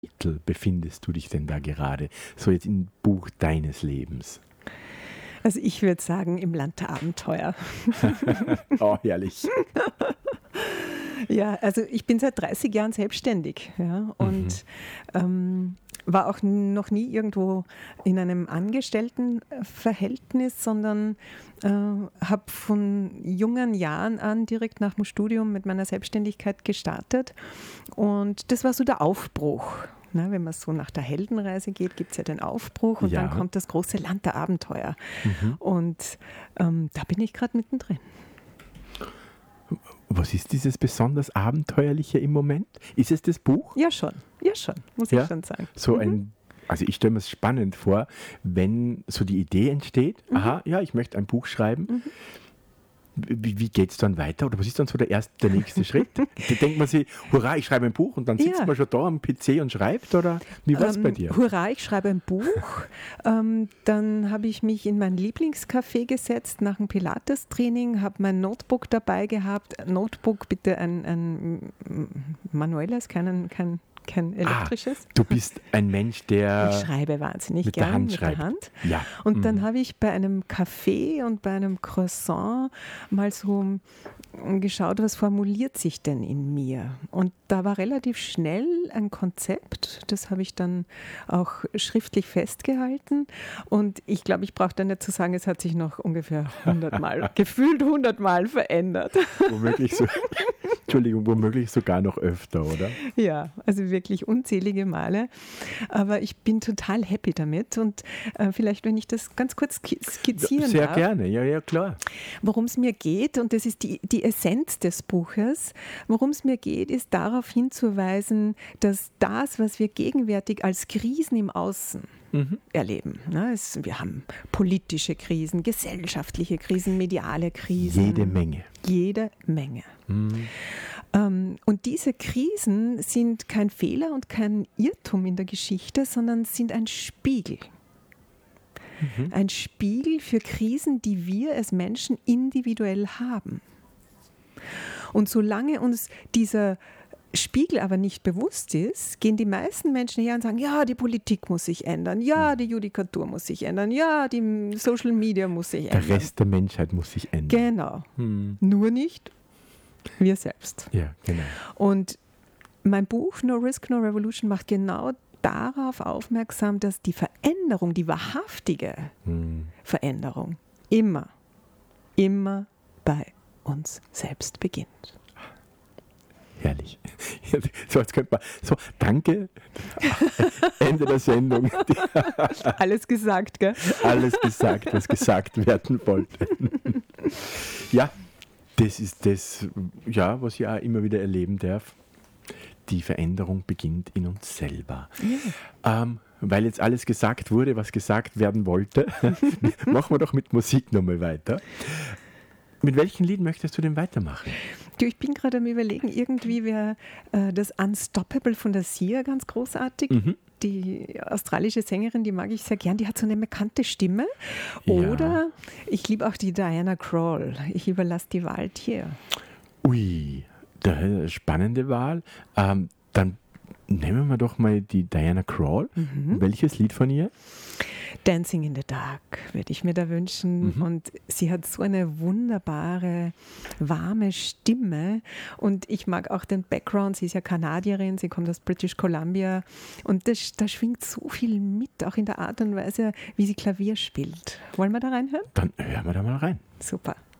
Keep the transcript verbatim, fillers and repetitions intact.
befindest du dich denn da gerade? So jetzt im Buch deines Lebens. Also ich würde sagen, im Land der Abenteuer. Oh, herrlich. Ja, also ich bin seit dreißig Jahren selbstständig, ja, und Mhm. ähm, war auch noch nie irgendwo in einem Angestelltenverhältnis, sondern äh, habe von jungen Jahren an direkt nach dem Studium mit meiner Selbstständigkeit gestartet. Und das war so der Aufbruch. Na, wenn man so nach der Heldenreise geht, gibt es ja den Aufbruch und Ja. dann kommt das große Land der Abenteuer. Mhm. Und ähm, da bin ich gerade mittendrin. Was ist dieses besonders Abenteuerliche im Moment? Ist es das Buch? Ja, schon. Ja, schon, muss Ja? ich schon sagen. So Mhm. ein, also ich stelle mir es spannend vor, wenn so die Idee entsteht, Mhm. aha, ja, ich möchte ein Buch schreiben. Mhm. Wie, wie geht es dann weiter? Oder was ist dann so der erste, der nächste Schritt? Da denkt man sich, hurra, ich schreibe ein Buch und dann sitzt Ja. man schon da am P C und schreibt? Oder wie war es Ähm, bei dir? Hurra, ich schreibe ein Buch. ähm, dann habe ich mich in mein Lieblingscafé gesetzt nach dem Pilates-Training, habe mein Notebook dabei gehabt. Notebook bitte ein, ein manuelles, kein, kein, kein elektrisches. Du bist ein Mensch, der Ich schreibe wahnsinnig mit der gern Hand mit schreibt. der Hand. Ja. Und Mhm. dann habe ich bei einem Kaffee und bei einem Croissant mal so geschaut, was formuliert sich denn in mir? Und da war relativ schnell ein Konzept, das habe ich dann auch schriftlich festgehalten. Und ich glaube, ich brauche da nicht zu sagen, es hat sich noch ungefähr hundertmal, gefühlt hundertmal verändert. Womöglich so, Entschuldigung, womöglich sogar noch öfter, oder? Ja, also wirklich unzählige Male. Aber ich bin total happy damit. Und äh, vielleicht, wenn ich das ganz kurz ski- skizzieren Sehr darf, gerne, ja, ja, klar. worum es mir geht, und das ist die, die Essenz des Buches, worum es mir geht, ist darauf hinzuweisen, dass das, was wir gegenwärtig als Krisen im Außen Mhm. erleben, ne, es, wir haben politische Krisen, gesellschaftliche Krisen, mediale Krisen. Jede Menge. Jede Menge. Mhm. Ähm, und diese Krisen sind kein Fehler und kein Irrtum in der Geschichte, sondern sind ein Spiegel. Mhm. Ein Spiegel für Krisen, die wir als Menschen individuell haben. Und solange uns dieser Spiegel aber nicht bewusst ist, gehen die meisten Menschen her und sagen, ja, die Politik muss sich ändern, ja, die Judikatur muss sich ändern, ja, die Social Media muss sich Der ändern. Rest der Menschheit muss sich ändern. Genau. Hm. Nur nicht wir selbst. Ja, genau. Und mein Buch No Risk, No Revolution macht genau darauf aufmerksam, dass die Veränderung, die wahrhaftige Hm. Veränderung immer, immer bei uns selbst beginnt. Herrlich. So, jetzt könnte man, so, danke. Ende der Sendung. Alles gesagt, gell? Alles gesagt, was gesagt werden wollte. Ja, das ist das, ja, was ich auch immer wieder erleben darf. Die Veränderung beginnt in uns selber. Ja. Ähm, weil jetzt alles gesagt wurde, was gesagt werden wollte, machen wir doch mit Musik nochmal weiter. Mit welchem Lied möchtest du denn weitermachen? Du, ich bin gerade am Überlegen, irgendwie wäre äh, das Unstoppable von der Sia ganz großartig. Mhm. Die australische Sängerin, die mag ich sehr gern, die hat so eine markante Stimme. Ja. Oder ich liebe auch die Diana Krall. Ich überlasse die Wahl dir. Ui, da, spannende Wahl. Ähm, dann nehmen wir doch mal die Diana Krall. Mhm. Welches Lied von ihr? Dancing in the Dark würde ich mir da wünschen. Mhm. Und sie hat so eine wunderbare, warme Stimme. Und ich mag auch den Background. Sie ist ja Kanadierin, sie kommt aus British Columbia. Und das, da schwingt so viel mit, auch in der Art und Weise, wie sie Klavier spielt. Wollen wir da reinhören? Dann hören wir da mal rein. Super.